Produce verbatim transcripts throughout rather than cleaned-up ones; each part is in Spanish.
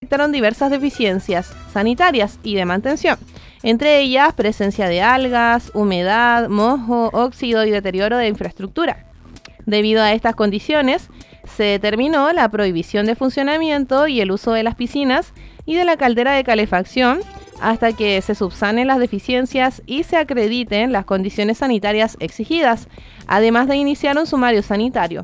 detectaron diversas deficiencias sanitarias y de mantención, entre ellas presencia de algas, humedad, mojo, óxido y deterioro de infraestructura. Debido a estas condiciones, se determinó la prohibición de funcionamiento y el uso de las piscinas y de la caldera de calefacción hasta que se subsanen las deficiencias y se acrediten las condiciones sanitarias exigidas, además de iniciar un sumario sanitario.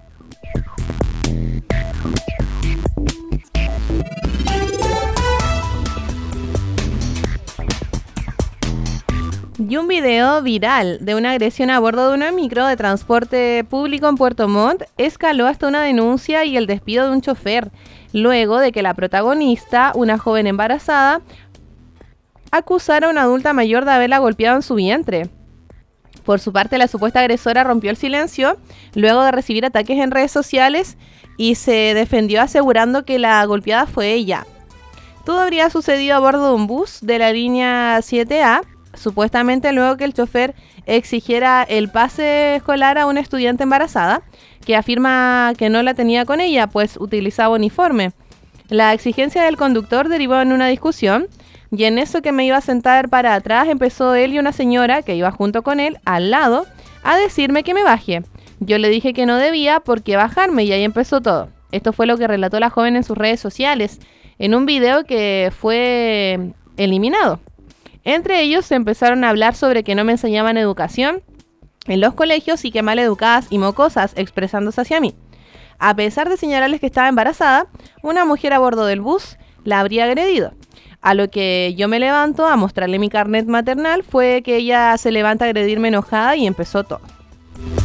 Y un video viral de una agresión a bordo de una micro de transporte público en Puerto Montt escaló hasta una denuncia y el despido de un chofer, luego de que la protagonista, una joven embarazada, acusara a una adulta mayor de haberla golpeado en su vientre. Por su parte, la supuesta agresora rompió el silencio luego de recibir ataques en redes sociales y se defendió asegurando que la golpeada fue ella. Todo habría sucedido a bordo de un bus de la línea siete A, supuestamente luego que el chofer exigiera el pase escolar a una estudiante embarazada, que afirma que no la tenía con ella, pues utilizaba uniforme. La exigencia del conductor derivó en una discusión, y en eso que me iba a sentar para atrás empezó él y una señora que iba junto con él al lado a decirme que me baje. Yo le dije que no debía porque bajarme y ahí empezó todo. Esto fue lo que relató la joven en sus redes sociales, en un video que fue eliminado. Entre ellos se empezaron a hablar sobre que no me enseñaban educación en los colegios y que mal educadas y mocosas expresándose hacia mí. A pesar de señalarles que estaba embarazada, una mujer a bordo del bus la habría agredido. A lo que yo me levanto a mostrarle mi carnet maternal fue que ella se levanta a agredirme enojada y empezó todo.